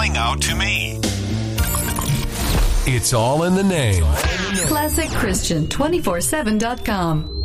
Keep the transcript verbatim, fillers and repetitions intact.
calling out to me. It's all in the name. Classic Christian two forty-seven dot com.